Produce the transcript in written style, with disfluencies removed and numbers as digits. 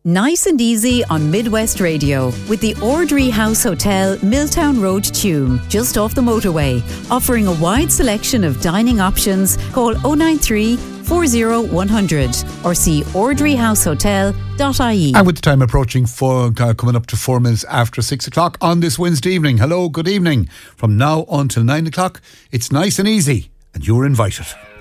Nice and easy on Midwest Radio with the Ordry House Hotel, Milltown Road, Tuam, just off the motorway. Offering a wide selection of dining options. Call 093 40 100 or see ordryhousehotel.ie. And with the time approaching coming up to 4 minutes after 6 o'clock on this Wednesday evening. Hello, good evening. From now until 9 o'clock, it's nice and easy and you're invited.